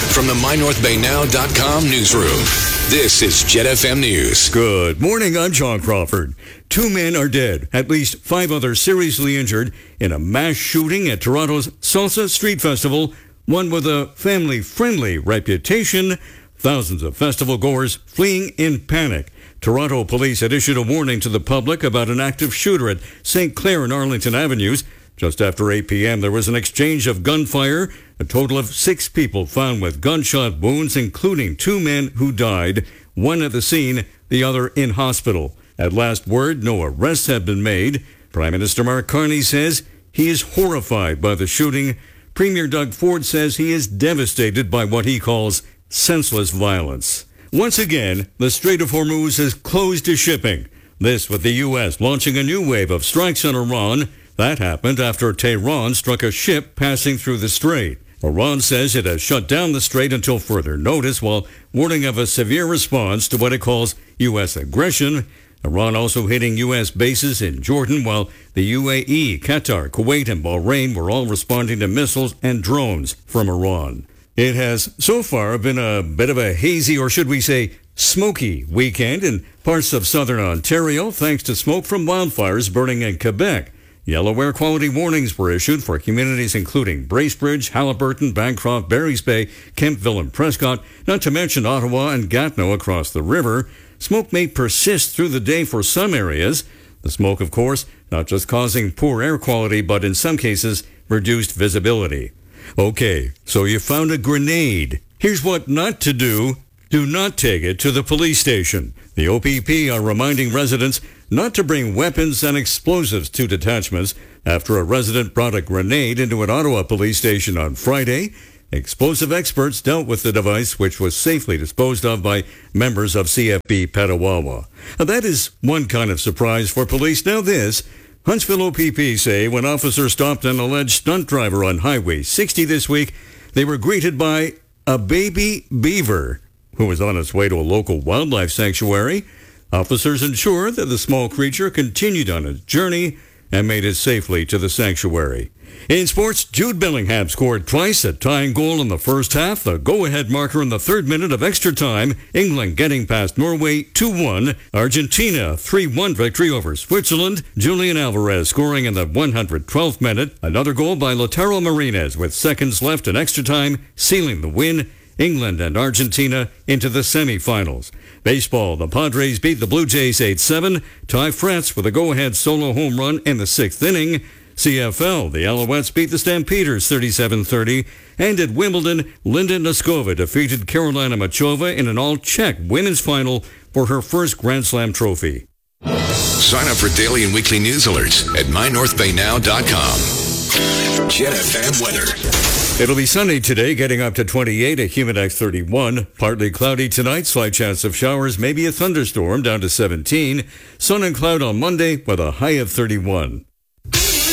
From the MyNorthBayNow.com newsroom, this is Jet FM News. Good morning, I'm John Crawford. 2 men are dead, at least 5 others seriously injured in a mass shooting at Toronto's Salsa Street Festival, one with a family-friendly reputation. Thousands of festival goers fleeing in panic. Toronto police had issued a warning to the public about an active shooter at St. Clair and Arlington Avenues. Just after 8 p.m., there was an exchange of gunfire. A total of 6 people found with gunshot wounds, including 2 men who died, one at the scene, the other in hospital. At last word, no arrests have been made. Prime Minister Mark Carney says he is horrified by the shooting. Premier Doug Ford says he is devastated by what he calls senseless violence. Once again, the Strait of Hormuz is closed to shipping. This with the U.S. launching a new wave of strikes on Iran. That happened after Tehran struck a ship passing through the strait. Iran says it has shut down the strait until further notice, while warning of a severe response to what it calls U.S. aggression. Iran also hitting U.S. bases in Jordan, while the UAE, Qatar, Kuwait, and Bahrain were all responding to missiles and drones from Iran. It has so far been a bit of a hazy, or should we say smoky, weekend in parts of southern Ontario, thanks to smoke from wildfires burning in Quebec. Yellow air quality warnings were issued for communities including Bracebridge, Haliburton, Bancroft, Barry's Bay, Kemptville, and Prescott, not to mention Ottawa and Gatineau across the river. Smoke may persist through the day for some areas. The smoke, of course, not just causing poor air quality, but in some cases, reduced visibility. Okay, so you found a grenade. Here's what not to do. Do not take it to the police station. The OPP are reminding residents not to bring weapons and explosives to detachments after a resident brought a grenade into an Ottawa police station on Friday. Explosive experts dealt with the device, which was safely disposed of by members of CFB Petawawa. Now, that is one kind of surprise for police. Now this, Huntsville OPP say when officers stopped an alleged stunt driver on Highway 60 this week, they were greeted by a baby beaver who was on its way to a local wildlife sanctuary. Officers ensured that the small creature continued on its journey and made it safely to the sanctuary. In sports, Jude Bellingham scored twice, a tying goal in the first half, the go-ahead marker in the 3rd minute of extra time, England getting past Norway 2-1, Argentina 3-1 victory over Switzerland, Julian Alvarez scoring in the 112th minute, another goal by Lautaro Martinez with seconds left in extra time, sealing the win. England and Argentina into the semifinals. Baseball, the Padres beat the Blue Jays 8-7. Ty France with a go-ahead solo home run in the 6th inning. CFL, the Alouettes beat the Stampeders 37-30. And at Wimbledon, Linda Noskova defeated Carolina Machova in an all-Czech women's final for her first Grand Slam trophy. Sign up for daily and weekly news alerts at MyNorthBayNow.com. Jet FM weather. It'll be sunny today, getting up to 28, a humid X 31. Partly cloudy tonight, slight chance of showers, maybe a thunderstorm, down to 17. Sun and cloud on Monday with a high of 31.